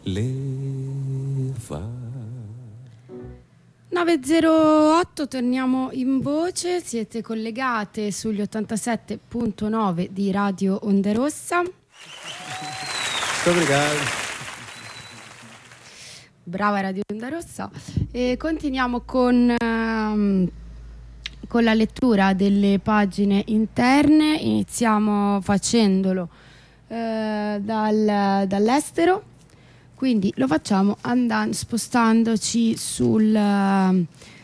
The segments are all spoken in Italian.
leva. 9.08, torniamo in voce, siete collegate sugli 87.9 di Radio Onda Rossa. Obrigado. Brava Radio Onda Rossa. E continuiamo con la lettura delle pagine interne. Iniziamo facendolo dall'estero. Quindi lo facciamo spostandoci sulla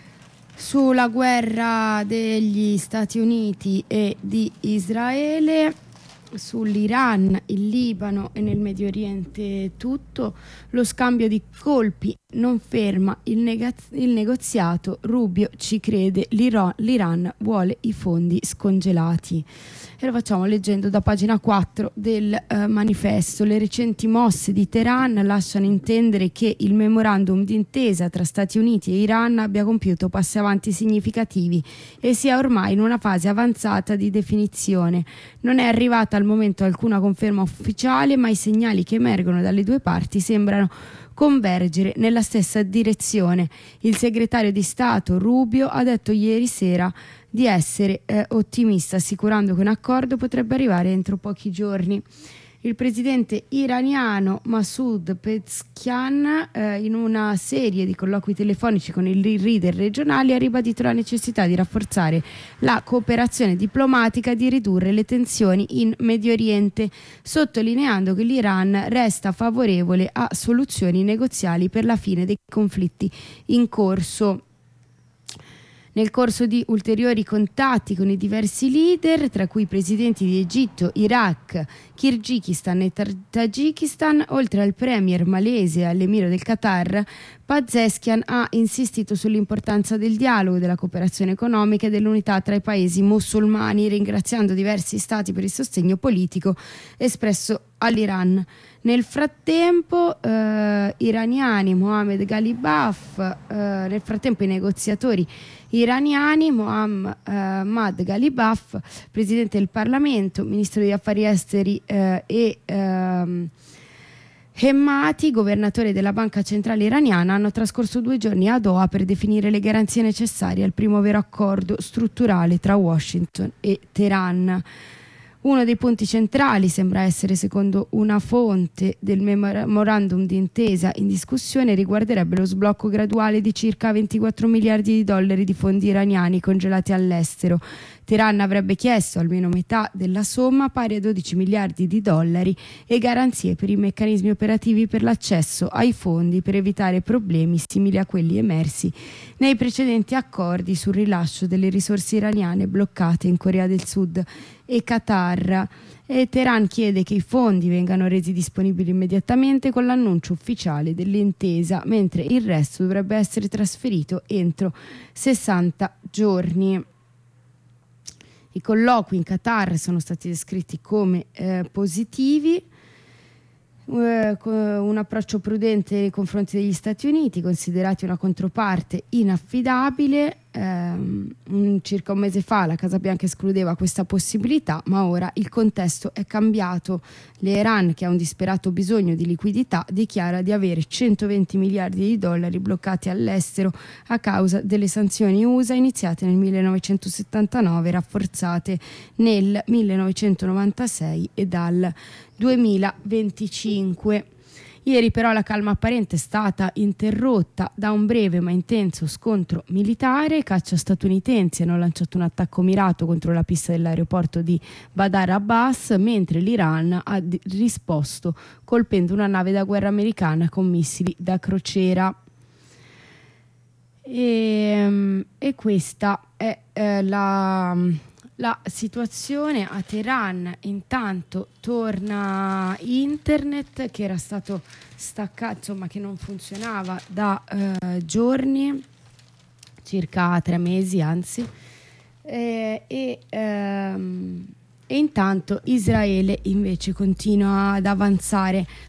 guerra degli Stati Uniti e di Israele, sull'Iran, il Libano e nel Medio Oriente tutto. Lo scambio di colpi non ferma il negoziato, Rubio ci crede, l'Iran vuole i fondi scongelati. E lo facciamo leggendo da pagina 4 del manifesto. Le recenti mosse di Teheran lasciano intendere che il memorandum d'intesa tra Stati Uniti e Iran abbia compiuto passi avanti significativi e sia ormai in una fase avanzata di definizione. Non è arrivata al momento alcuna conferma ufficiale, ma i segnali che emergono dalle due parti sembrano convergere nella stessa direzione. Il segretario di Stato Rubio ha detto ieri sera di essere ottimista, assicurando che un accordo potrebbe arrivare entro pochi giorni. Il presidente iraniano Masoud Pezeshkian, in una serie di colloqui telefonici con i leader regionali, ha ribadito la necessità di rafforzare la cooperazione diplomatica e di ridurre le tensioni in Medio Oriente, sottolineando che l'Iran resta favorevole a soluzioni negoziali per la fine dei conflitti in corso. Nel corso di ulteriori contatti con i diversi leader, tra cui i presidenti di Egitto, Iraq, Kirghizistan e Tagikistan, oltre al premier malese e all'emiro del Qatar, Pezeshkian ha insistito sull'importanza del dialogo, della cooperazione economica e dell'unità tra i paesi musulmani, ringraziando diversi stati per il sostegno politico espresso all'Iran. Nel frattempo i negoziatori iraniani Mohammad Ghalibaf, presidente del Parlamento, ministro degli affari esteri e Hemmati, governatore della Banca Centrale Iraniana, hanno trascorso 2 giorni a Doha per definire le garanzie necessarie al primo vero accordo strutturale tra Washington e Teheran. Uno dei punti centrali sembra essere, secondo una fonte del memorandum d'intesa in discussione, riguarderebbe lo sblocco graduale di circa 24 miliardi di dollari di fondi iraniani congelati all'estero. Teheran avrebbe chiesto almeno metà della somma, pari a 12 miliardi di dollari, e garanzie per i meccanismi operativi per l'accesso ai fondi per evitare problemi simili a quelli emersi nei precedenti accordi sul rilascio delle risorse iraniane bloccate in Corea del Sud e Qatar. E Teheran chiede che i fondi vengano resi disponibili immediatamente con l'annuncio ufficiale dell'intesa, mentre il resto dovrebbe essere trasferito entro 60 giorni. I colloqui in Qatar sono stati descritti come positivi, un approccio prudente nei confronti degli Stati Uniti, considerati una controparte inaffidabile. Circa un mese fa la Casa Bianca escludeva questa possibilità, ma ora il contesto è cambiato. L'Iran, che ha un disperato bisogno di liquidità, dichiara di avere 120 miliardi di dollari bloccati all'estero a causa delle sanzioni USA iniziate nel 1979, rafforzate nel 1996 e dal 2025. Ieri però la calma apparente è stata interrotta da un breve ma intenso scontro militare. I caccia statunitensi hanno lanciato un attacco mirato contro la pista dell'aeroporto di Badr Abbas, mentre l'Iran ha risposto colpendo una nave da guerra americana con missili da crociera. E questa è la situazione a Teheran. Intanto torna internet, che era stato staccato, insomma, che non funzionava da giorni, circa 3 mesi anzi, e intanto Israele invece continua ad avanzare